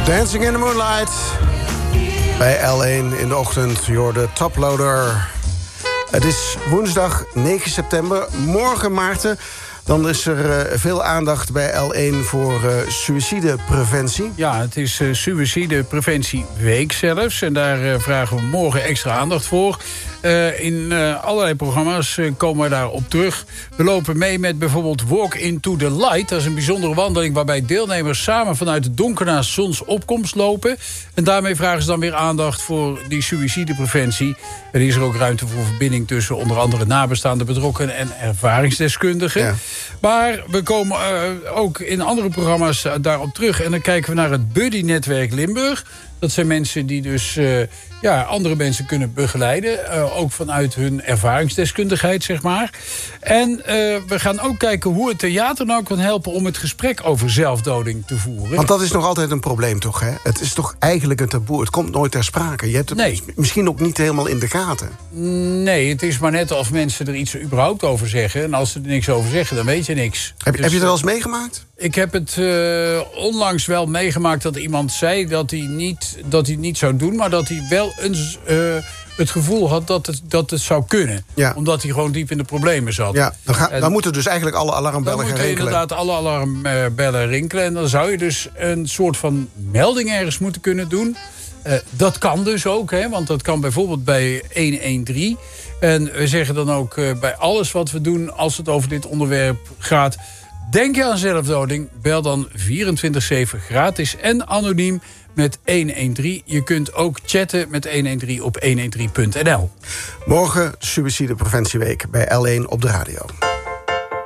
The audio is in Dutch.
Dancing in the Moonlight. Bij L1 in de ochtend, je hoort de Toploader. Het is woensdag 9 september. Morgen, Maarten, dan is er veel aandacht bij L1 voor suïcidepreventie. Ja, het is suïcidepreventieweek zelfs. En daar vragen we morgen extra aandacht voor. In allerlei programma's komen we daarop terug. We lopen mee met bijvoorbeeld Walk into the Light. Dat is een bijzondere wandeling waarbij deelnemers samen vanuit het donker naar zonsopkomst lopen. En daarmee vragen ze dan weer aandacht voor die suïcidepreventie. Er is er ook ruimte voor verbinding tussen onder andere nabestaande betrokkenen en ervaringsdeskundigen. Ja. Maar we komen ook in andere programma's daarop terug. En dan kijken we naar het Buddy-netwerk Limburg. Dat zijn mensen die dus andere mensen kunnen begeleiden. Ook vanuit hun ervaringsdeskundigheid, zeg maar. En we gaan ook kijken hoe het theater nou kan helpen om het gesprek over zelfdoding te voeren. Want dat is nog altijd een probleem, toch? Hè? Het is toch eigenlijk een taboe. Het komt nooit ter sprake. Je hebt het misschien ook niet helemaal in de gaten. Nee, het is maar net of mensen er iets überhaupt over zeggen. En als ze er niks over zeggen, dan weet je niks. Heb je het wel eens meegemaakt? Ik heb het onlangs wel meegemaakt dat iemand zei dat hij niet zou doen, maar dat hij wel eens het gevoel had dat het zou kunnen. Ja. Omdat hij gewoon diep in de problemen zat. Ja, dan moeten dus eigenlijk alle alarmbellen gaan rinkelen. Dan moeten inderdaad alle alarmbellen rinkelen. En dan zou je dus een soort van melding ergens moeten kunnen doen. Dat kan dus ook, hè, want dat kan bijvoorbeeld bij 113. En we zeggen dan ook bij alles wat we doen als het over dit onderwerp gaat, denk je aan zelfdoding, bel dan 24/7 gratis en anoniem met 113. Je kunt ook chatten met 113 op 113.nl. Morgen Suïcidepreventieweek bij L1 op de radio.